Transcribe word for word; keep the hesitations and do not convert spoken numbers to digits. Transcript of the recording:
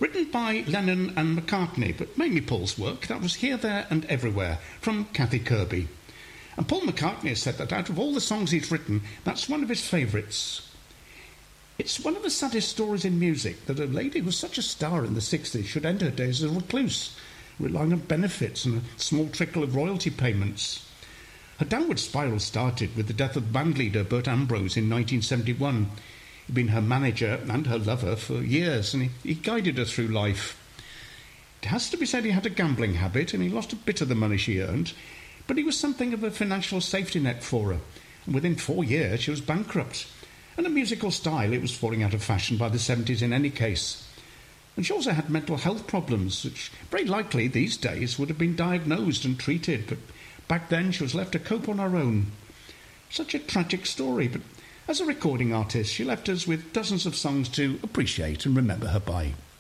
Written by Lennon and McCartney, but mainly Paul's work. That was Here, There and Everywhere from Kathy Kirby. And Paul McCartney has said that out of all the songs he's written, that's one of his favourites. It's one of the saddest stories in music that a lady who was such a star in the sixties should end her days as a recluse, relying on benefits and a small trickle of royalty payments. Her downward spiral started with the death of band leader Bert Ambrose in nineteen seventy-one. He'd been her manager and her lover for years, and he, he guided her through life. It has to be said he had a gambling habit, and he lost a bit of the money she earned, but he was something of a financial safety net for her, and within four years she was bankrupt. And a musical style, it was falling out of fashion by the seventies in any case. And she also had mental health problems, which very likely these days would have been diagnosed and treated, but back then she was left to cope on her own. Such a tragic story, but as a recording artist, she left us with dozens of songs to appreciate and remember her by.